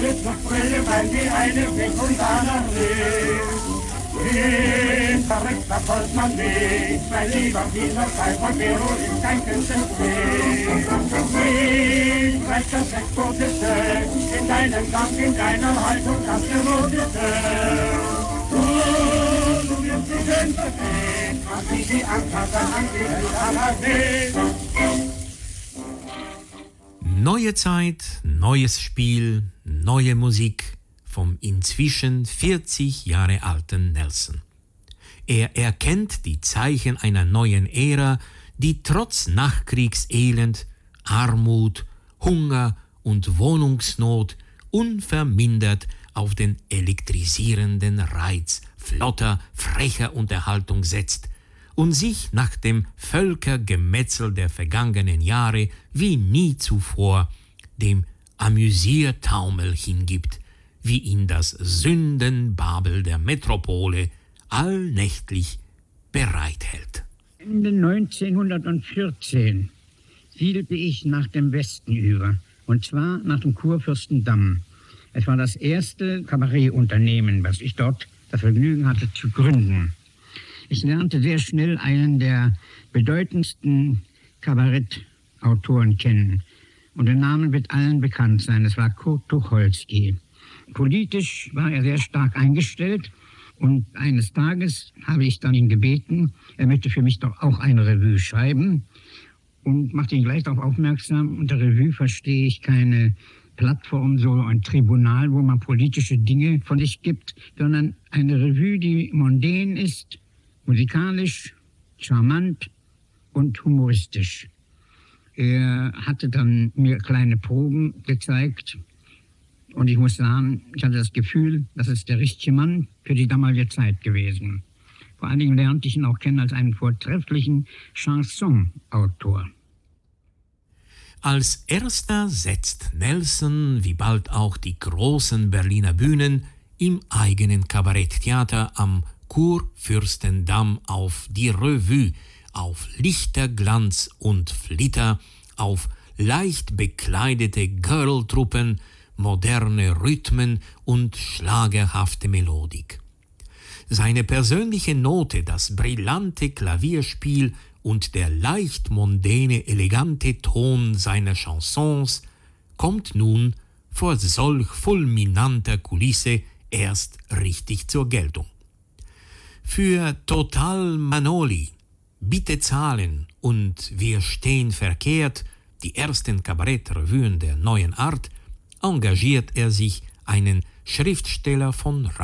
alles noch Brille, weil die eine weg und einer lebt. Verrückt verfolgt man nicht, mein lieber Wiener Pfeifer, Vero ist kein Küstenweg. Ich weiß das Exoteste, in deinem Gang, in deiner Haltung, das Eroteste. Du wirst die Schönste sehen, was ich die Angst hat, an die aller sehen. Neue Zeit, neues Spiel, neue Musik vom inzwischen 40 Jahre alten Nelson. Er erkennt die Zeichen einer neuen Ära, die trotz Nachkriegselend, Armut, Hunger und Wohnungsnot unvermindert auf den elektrisierenden Reiz flotter, frecher Unterhaltung setzt und sich nach dem Völkergemetzel der vergangenen Jahre wie nie zuvor dem Amüsiertaumel hingibt, wie ihn das Sündenbabel der Metropole allnächtlich bereithält. Ende 1914 siedelte ich nach dem Westen über, und zwar nach dem Kurfürstendamm. Es war das erste Kabarettunternehmen, was ich dort das Vergnügen hatte zu gründen. Ich lernte sehr schnell einen der bedeutendsten Kabarettautoren kennen. Und der Name wird allen bekannt sein. Es war Kurt Tucholsky. Politisch war er sehr stark eingestellt. Und eines Tages habe ich dann ihn gebeten, er möchte für mich doch auch eine Revue schreiben. Und machte ihn gleich darauf aufmerksam, unter Revue verstehe ich keine Plattform, so ein Tribunal, wo man politische Dinge von sich gibt, sondern eine Revue, die mondän ist, musikalisch, charmant und humoristisch. Er hatte dann mir kleine Proben gezeigt und ich muss sagen, ich hatte das Gefühl, das ist der richtige Mann für die damalige Zeit gewesen. Vor allen Dingen lernte ich ihn auch kennen als einen vortrefflichen Chanson-Autor. Als erster setzt Nelson, wie bald auch die großen Berliner Bühnen, im eigenen Kabaretttheater am Kurfürstendamm auf die Revue, auf Lichterglanz und Flitter, auf leicht bekleidete Girltruppen, moderne Rhythmen und schlagerhafte Melodik. Seine persönliche Note, das brillante Klavierspiel und der leicht mondäne, elegante Ton seiner Chansons kommt nun vor solch fulminanter Kulisse erst richtig zur Geltung. Für Total Manoli, Bitte zahlen und Wir stehen verkehrt, die ersten Kabarettrevuen der neuen Art, engagiert er sich, einen Schriftsteller von